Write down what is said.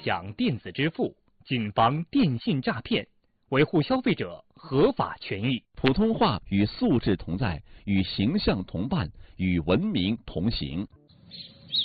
响电子支付，谨防电信诈骗，维护消费者合法权益。 普通话与素质同在，与形象同伴，与文明同行。